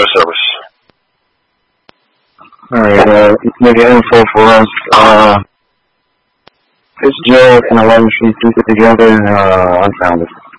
radio service. Alright, maybe info for us. It's Joe and 11 Street, keep it together, unfounded.